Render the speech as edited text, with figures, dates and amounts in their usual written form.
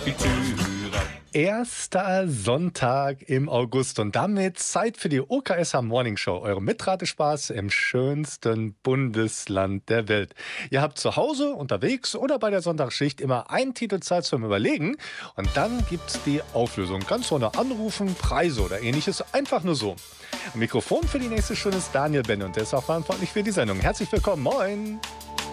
die Türe. Erster Sonntag im August und damit Zeit für die OKSH Morning Show, eurem Mitratespaß im schönsten Bundesland der Welt. Ihr habt zu Hause, unterwegs oder bei der Sonntagsschicht immer einen Titel Zeit zum Überlegen und dann gibt's die Auflösung. Ganz ohne Anrufen, Preise oder ähnliches, einfach nur so. Am Mikrofon für die nächste Stunde ist Daniel Benn und der ist auch verantwortlich für die Sendung. Herzlich willkommen, moin!